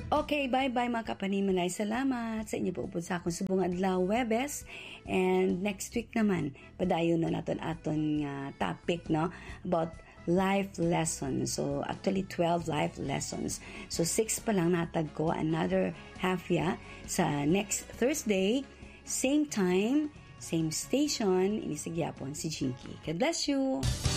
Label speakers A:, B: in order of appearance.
A: Okay, bye-bye mga kapanimalay. Salamat sa inyo po sa akong subong adlaw Webes. And next week naman, padayon na natin aton topic, no? About life lessons. So, actually 12 life lessons. So, 6 pa lang natag ko. Another half sa next Thursday. Same time, same station. Inisigya po si Jinky. God bless you!